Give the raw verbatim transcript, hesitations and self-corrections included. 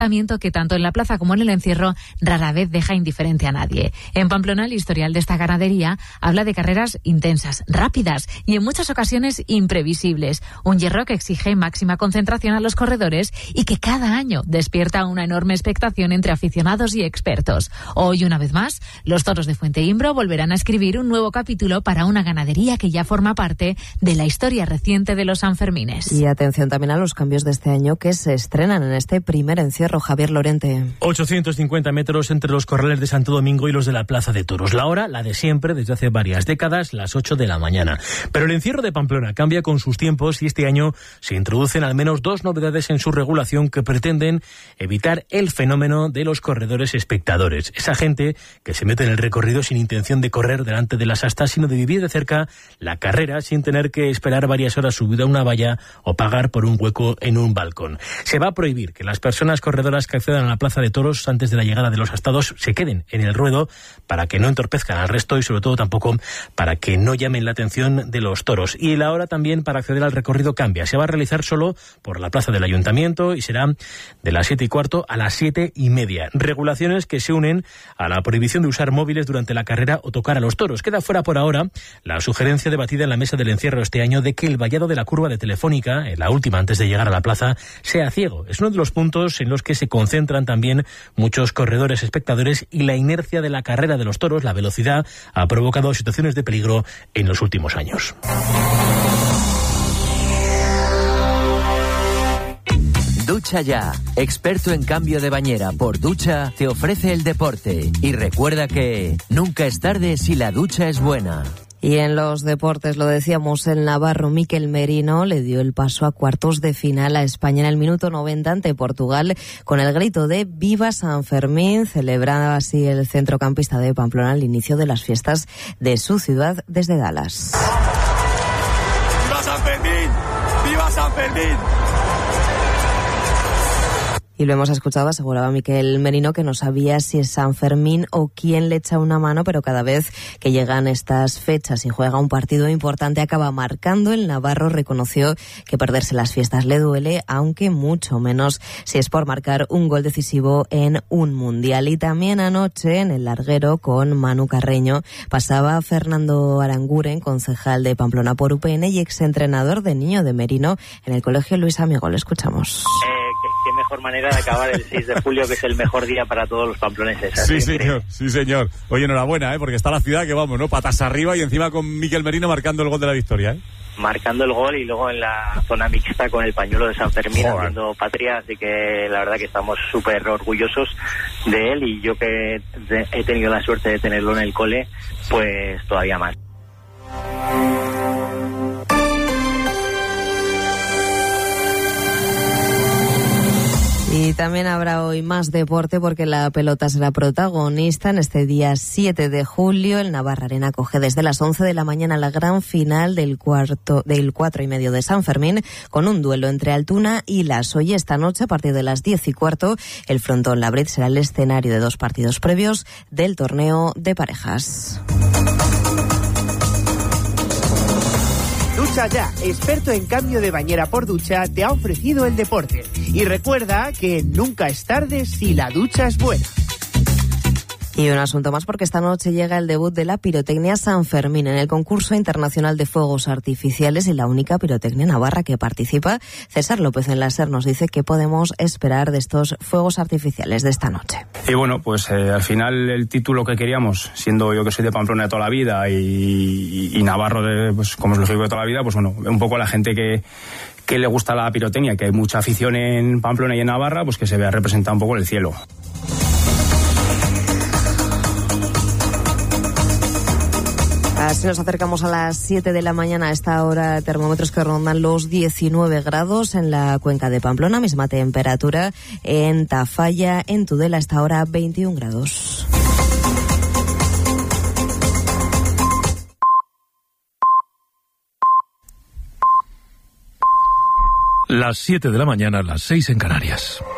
que tanto en la plaza como en el encierro rara vez deja indiferente a nadie. En Pamplona, el historial de esta ganadería habla de carreras intensas, rápidas y en muchas ocasiones imprevisibles. Un hierro que exige máxima concentración a los corredores y que cada año despierta una enorme expectación entre aficionados y expertos. Hoy, una vez más, los toros de Fuenteimbro volverán a escribir un nuevo capítulo para una ganadería que ya forma parte de la historia reciente de los Sanfermines. Y atención también a los cambios de este año que se estrenan en este primer encierro. Javier Lorente. ochocientos cincuenta metros entre los corrales de Santo Domingo y los de la Plaza de Toros. La hora, la de siempre, desde hace varias décadas, las ocho de la mañana. Pero el encierro de Pamplona cambia con sus tiempos y este año se introducen al menos dos novedades en su regulación que pretenden evitar el fenómeno de los corredores espectadores. Esa gente que se mete en el recorrido sin intención de correr delante de las astas, sino de vivir de cerca la carrera sin tener que esperar varias horas subida a una valla o pagar por un hueco en un balcón. Se va a prohibir que las personas corredoras que accedan a la Plaza de Toros antes de la llegada de los astados se queden en el ruedo para que no entorpezcan al resto y sobre todo tampoco para que no llamen la atención de los toros. Y la hora también para acceder al recorrido cambia. Se va a realizar solo por la plaza del Ayuntamiento y será de las siete y cuarto a las siete y media. Regulaciones que se unen a la prohibición de usar móviles durante la carrera o tocar a los toros. Queda fuera por ahora la sugerencia debatida en la mesa del encierro este año de que el vallado de la curva de Telefónica, en la última antes de llegar a la plaza, sea ciego. Es uno de los puntos en los que se concentran también muchos corredores espectadores y la inercia de la carrera de los toros, la velocidad, ha provocado situaciones de peligro en los últimos años. Ducha Ya, experto en cambio de bañera por ducha, te ofrece el deporte. Y recuerda que nunca es tarde si la ducha es buena. Y en los deportes, lo decíamos, el navarro Mikel Merino le dio el paso a cuartos de final a España en el minuto noventa ante Portugal con el grito de ¡Viva San Fermín! Celebraba así el centrocampista de Pamplona el inicio de las fiestas de su ciudad desde Dallas. ¡Viva San Fermín! ¡Viva San Fermín! Y lo hemos escuchado, aseguraba Mikel Merino que no sabía si es San Fermín o quién le echa una mano, pero cada vez que llegan estas fechas y juega un partido importante acaba marcando. El navarro reconoció que perderse las fiestas le duele, aunque mucho menos si es por marcar un gol decisivo en un mundial. Y también anoche en el larguero con Manu Carreño pasaba Fernando Aranguren, concejal de Pamplona por U P N y exentrenador de niño de Merino en el colegio Luis Amigo. Lo escuchamos. Eh, qué, qué mejor manera de acabar el seis de julio, que es el mejor día para todos los pamploneses. Sí, señor, sí, señor. Oye, enhorabuena, ¿eh? Porque está la ciudad que vamos, ¿no? Patas arriba y encima con Mikel Merino marcando el gol de la victoria, ¿eh? Marcando el gol y luego en la zona mixta con el pañuelo de San Fermín haciendo patria, así que la verdad que estamos súper orgullosos de él y yo que he tenido la suerte de tenerlo en el cole, pues todavía más. Y también habrá hoy más deporte porque la pelota será protagonista en este día siete de julio. El Navarra Arena acoge desde las once de la mañana la gran final del cuarto del cuatro y medio de San Fermín con un duelo entre Altuna y Lasso. Y esta noche a partir de las diez y cuarto el frontón Labrit será el escenario de dos partidos previos del torneo de parejas. Ducha Ya, experto en cambio de bañera por ducha, te ha ofrecido el deporte. Y recuerda que nunca es tarde si la ducha es buena. Y un asunto más porque esta noche llega el debut de la pirotecnia San Fermín en el concurso internacional de fuegos artificiales y la única pirotecnia navarra que participa. César López en la SER nos dice qué podemos esperar de estos fuegos artificiales de esta noche. Y bueno, pues eh, al final el título que queríamos, siendo yo que soy de Pamplona de toda la vida y, y, y navarro de, pues como es lógico de toda la vida, pues bueno, un poco la gente que que le gusta la pirotecnia, que hay mucha afición en Pamplona y en Navarra, pues que se vea representada un poco en el cielo. Así nos acercamos a las siete de la mañana. A esta hora termómetros que rondan los diecinueve grados en la cuenca de Pamplona. Misma temperatura en Tafalla, en Tudela, a esta hora veintiún grados. Las siete de la mañana, las seis en Canarias.